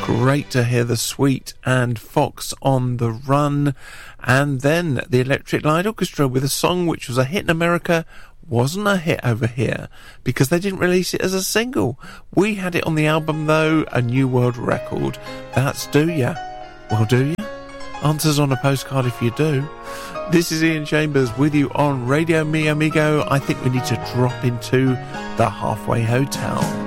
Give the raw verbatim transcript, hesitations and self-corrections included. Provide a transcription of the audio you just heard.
Great to hear the Sweet and Fox on the Run. And then the Electric Light Orchestra with a song which was a hit in America, wasn't a hit over here because they didn't release it as a single. We had it on the album though, a New World Record. That's Do Ya? Well, do ya? Answers on a postcard if you do. This is Ian Chambers with you on Radio Mi Amigo. I think we need to drop into the Halfway Hotel.